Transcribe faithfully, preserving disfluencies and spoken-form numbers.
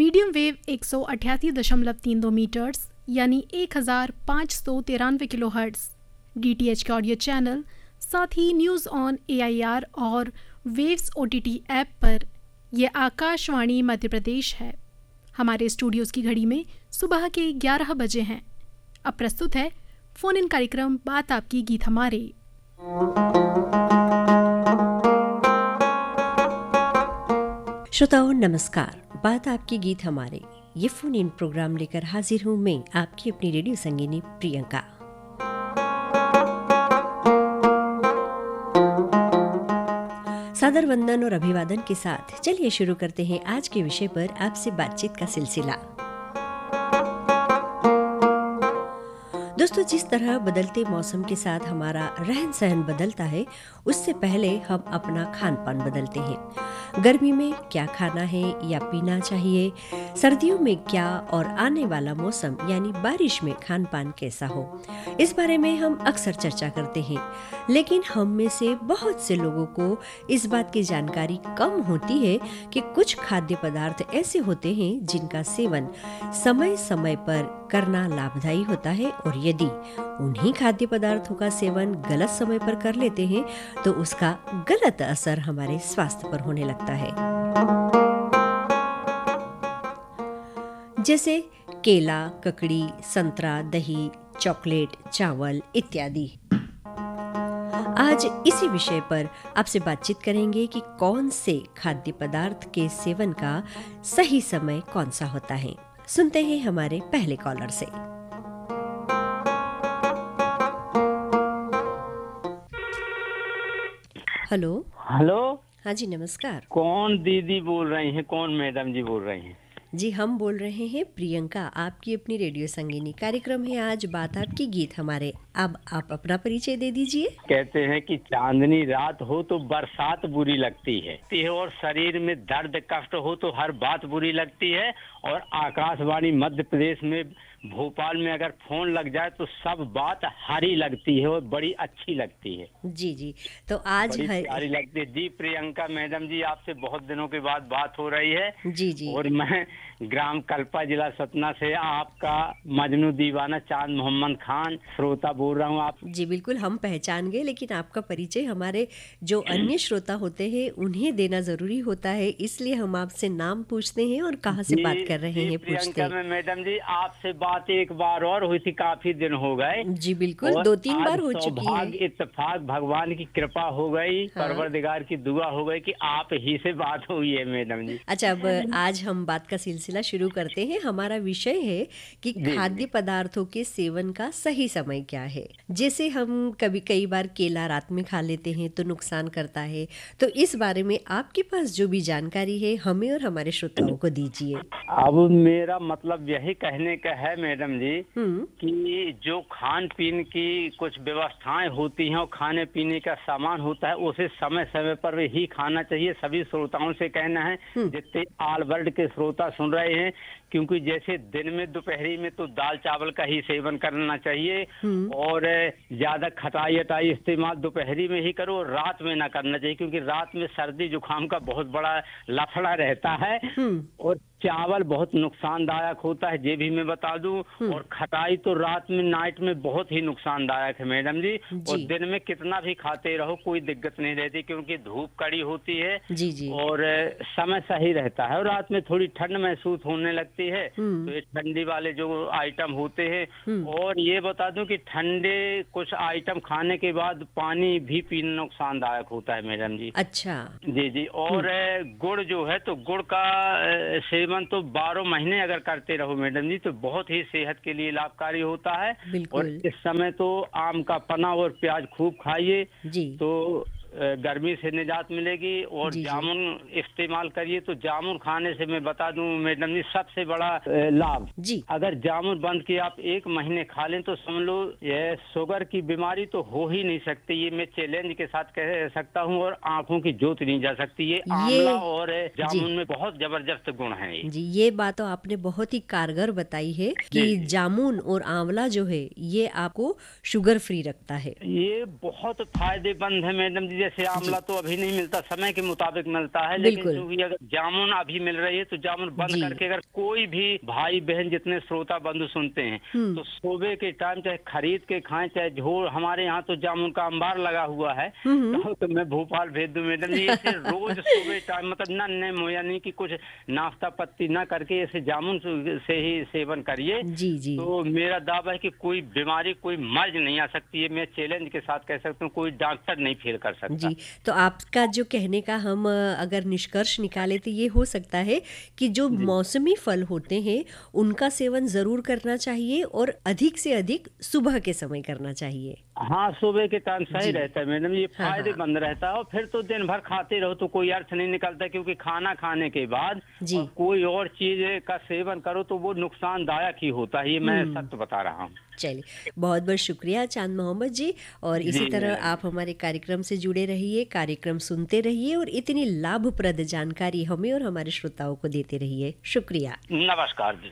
Medium wave एक सौ अठ्यासी दशमलव तीन दो मीटर्स यानी एक हज़ार पाँच सौ तिरानवे kilo hertz, D T H के ऑडियो चैनल, साथ ही news on A I R और waves O T T app पर यह आकाशवाणी मध्य प्रदेश है। हमारे स्टूडियोज़ की घड़ी में सुबह के ग्यारह बजे हैं। अब प्रस्तुत है फ़ोन इन कार्यक्रम बात आपकी गीत हमारे। श्रोताओं नमस्कार, बात आपकी गीत हमारे ये फोन इन प्रोग्राम लेकर हाजिर हूँ मैं, आपकी अपनी रेडियो संगिनी प्रियंका। सादर वंदन और अभिवादन के साथ चलिए शुरू करते हैं आज के विषय पर आपसे बातचीत का सिलसिला। दोस्तों, जिस तरह बदलते मौसम के साथ हमारा रहन सहन बदलता है, उससे पहले हम अपना खान पान बदलते हैं। गर्मी में क्या खाना है या पीना चाहिए, सर्दियों में क्या, और आने वाला मौसम यानी बारिश में खान पान कैसा हो, इस बारे में हम अक्सर चर्चा करते हैं। लेकिन हम में से बहुत से लोगों को इस बात की जानकारी कम होती है कि कुछ खाद्य पदार्थ ऐसे होते हैं जिनका सेवन समय समय पर करना लाभदायी होता है, और यदि उन्हीं खाद्य पदार्थों का सेवन गलत समय पर कर लेते हैं तो उसका गलत असर हमारे स्वास्थ्य पर होने लगता है। जैसे केला, ककड़ी, संतरा, दही, चॉकलेट, चावल इत्यादि। आज इसी विषय पर आपसे बातचीत करेंगे कि कौन से खाद्य पदार्थ के सेवन का सही समय कौन सा होता है। सुनते हैं हमारे पहले कॉलर से। Hello hello. हाँ जी, नमस्कार। कौन दीदी बोल रही हैं? कौन मैडम जी बोल रही हैं? जी, हम बोल रहे हैं प्रियंका, आपकी अपनी रेडियो संगिनी। कार्यक्रम है आज बात आपकी गीत हमारे। अब आप अपना परिचय दे दीजिए। कहते हैं कि चांदनी रात हो तो बरसात बुरी लगती है, और शरीर में दर्द कष्ट हो तो हर बात बुरी लगती है। और आकाशवाणी मध्य प्रदेश में भोपाल में अगर फोन लग जाए तो सब बात हरी लगती है और बड़ी अच्छी लगती है। जी जी, तो आज बड़ी हर... प्यारी लगती है। जी प्रियंका मैडम जी, आपसे बहुत दिनों के बाद बात हो रही है। जी जी। और मैं ग्राम कल्पा, जिला सतना से आपका मजनू दीवाना चांद मोहम्मद खान श्रोता बोल रहा हूँ। आप जी बिल्कुल, हम पहचान गए, लेकिन आपका परिचय हमारे जो अन्य श्रोता होते हैं उन्हें देना जरूरी होता है, इसलिए हम आपसे नाम पूछते हैं और कहाँ से बात कर रहे हैं पूछते हैं। मैडम जी, आपसे बात एक बार और हुई थी, काफी दिन हो गए। जी बिल्कुल, दो तीन बार हो चुकी है। इत्तेफाक भगवान की कृपा हो गई, हाँ। परवरदिगार की दुआ हो गई कि आप ही से बात हुई है मैडम जी। अच्छा, अब आज हम बात का सिलसिला शुरू करते हैं। हमारा विषय है कि खाद्य पदार्थों के सेवन का सही समय क्या है। जैसे हम कभी कई बार केला रात में खा लेते हैं तो नुकसान करता है, तो इस बारे में आपके पास जो भी जानकारी है हमें और हमारे श्रोताओं को दीजिए। अब मेरा मतलब यही कहने का है मैडम जी कि जो खान पीन की कुछ व्यवस्थाएं होती हैं और खाने पीने का सामान होता है, उसे समय समय पर ही खाना चाहिए। सभी श्रोताओं से कहना है, जितने ऑल वर्ल्ड के श्रोता सुन रहे हैं, क्योंकि जैसे दिन में दोपहरी में तो दाल चावल का ही सेवन करना चाहिए, और ज्यादा खटाई अटाई इस्तेमाल दोपहरी में ही करो, रात में ना करना चाहिए, क्योंकि रात में सर्दी जुकाम का बहुत बड़ा लफड़ा रहता है। और चावल बहुत नुकसानदायक होता है, ये भी मैं बता दूं। और खटाई तो रात में नाइट में बहुत ही नुकसानदायक है मैडम जी, जी। और दिन में कितना भी खाते रहो कोई दिक्कत नहीं रहती, क्योंकि धूप कड़ी होती है जी जी। और समय सही रहता है। और रात में थोड़ी ठंड महसूस होने लगती है, तो ये ठंडी वाले जो आइटम होते हैं। और ये बता दूं कि ठंडे कुछ आइटम खाने के बाद पानी भी पीना नुकसानदायक होता है मैडम जी। अच्छा। जी जी। और गुड़ जो है, तो गुड़ का सेवन तो बारह महीने अगर करते रहो मैडम जी तो बहुत ही सेहत के लिए लाभकारी होता है। और इस समय तो आम का पन्ना और प्याज खूब खाइए, तो गर्मी से निजात मिलेगी। और जामुन इस्तेमाल करिए, तो जामुन खाने से मैं बता दूं मैडम जी सबसे बड़ा लाभ जी। अगर जामुन बंद के आप एक महीने खा लें तो समझ लो ये शुगर की बीमारी तो हो ही नहीं सकती, ये मैं चैलेंज के साथ कह सकता हूं। और आंखों की जोत नहीं जा सकती। ये आंवला और जामुन में बहुत जबरदस्त गुण है जी। ये बात तो आपने बहुत ही कारगर बताई है कि जामुन और आंवला जो है ये आपको शुगर फ्री रखता है। ये बहुत फायदेमंद है मैडम जी। जैसे आंवला तो अभी नहीं मिलता, समय के मुताबिक मिलता है, लेकिन बिल्कुल। चूंकि अगर जामुन अभी मिल रही है तो जामुन बंद जी। करके अगर कोई भी भाई बहन जितने श्रोता बंधु सुनते हैं हम्म। तो सुबह के टाइम चाहे खरीद के खाएं चाहे झोल, हमारे यहाँ तो जामुन का अंबार लगा हुआ है, हम्म। तो, तो मैं भोपाल भेज दूं मैडम जी। ऐसे रोज सुबह टाइम मतलब न न यानी कि कुछ नाश्ता पत्ती न करके ऐसे जामुन से ही सेवन करिए, जी जी तो मेरा दावा है कि कोई बीमारी कोई मर्ज नहीं आ सकती है। मैं चैलेंज के साथ कह सकता हूँ कोई डॉक्टर नहीं फेल कर सकता। जी। तो आपका जो कहने का हम अ, अगर निष्कर्ष निकाले तो ये हो सकता है कि जो जी। मौसमी फल होते हैं उनका सेवन ज़रूर करना चाहिए और अधिक से अधिक सुबह के समय करना चाहिए। हाँ, सुबह के टाइम सही जी। रहता है मैडम, ये हाँ, हाँ। फायदेमंद रहता है। और फिर तो दिन भर खाते रहो तो कोई अर्थ नहीं निकलता, क्योंकि खाना खाने के बाद जी। और कोई और चीज का सेवन करो तो वो नुकसानदायक ही होता है, ये मैं हम्म। सत्य बता रहा हूँ। चलिए, बहुत बहुत शुक्रिया चांद मोहम्मद जी। और इसी जी, तरह मैडम। आप हमारे कार्यक्रम से जुड़े रहिए, कार्यक्रम सुनते रहिए और इतनी लाभप्रद जानकारी हमें और हमारे श्रोताओं को देते रहिए। शुक्रिया। नमस्कार जी।